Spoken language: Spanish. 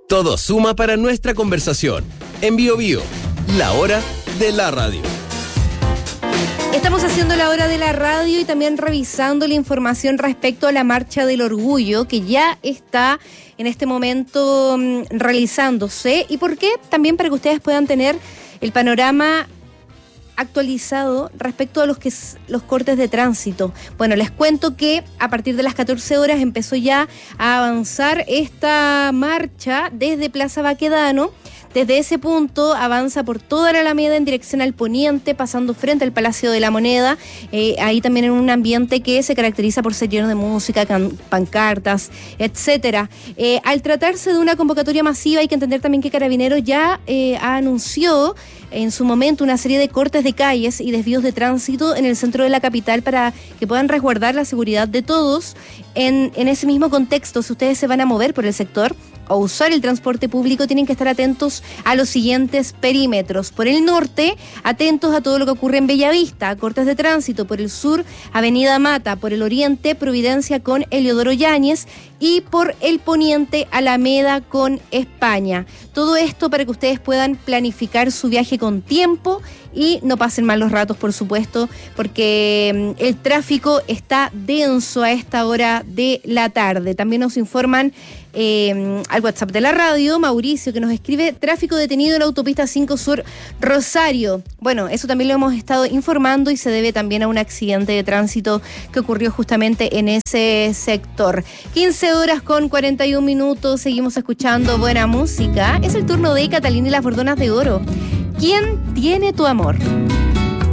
Todo suma para nuestra conversación. En Bio Bio, la hora de la radio. Estamos haciendo la hora de la radio y también revisando la información respecto a la Marcha del Orgullo, que ya está en este momento realizándose. ¿Y por qué? También para que ustedes puedan tener el panorama actualizado respecto a los cortes de tránsito. Bueno, les cuento que a partir de las 14 horas empezó ya a avanzar esta marcha desde Plaza Baquedano. Desde ese punto avanza por toda la Alameda en dirección al poniente, pasando frente al Palacio de la Moneda, ahí también en un ambiente que se caracteriza por ser lleno de música, pancartas, etcétera. Al tratarse de una convocatoria masiva, hay que entender también que Carabineros ya anunció en su momento una serie de cortes de calles y desvíos de tránsito en el centro de la capital para que puedan resguardar la seguridad de todos. En ese mismo contexto, si ustedes se van a mover por el sector o usar el transporte público, tienen que estar atentos a los siguientes perímetros. Por el norte, atentos a todo lo que ocurre en Bellavista, cortes de tránsito. Por el sur, Avenida Mata. Por el oriente, Providencia con Eliodoro Yáñez. Y por el poniente, Alameda con España. Todo esto para que ustedes puedan planificar su viaje con tiempo y no pasen mal los ratos, por supuesto, porque el tráfico está denso a esta hora de la tarde. También nos informan al WhatsApp de la radio, Mauricio, que nos escribe: tráfico detenido en la autopista 5 Sur Rosario. Bueno, eso también lo hemos estado informando y se debe también a un accidente de tránsito que ocurrió justamente en ese sector. 15 horas con 41 minutos, seguimos escuchando buena música. Es el turno de Catalina y las Bordonas de Oro. ¿Quién tiene tu amor?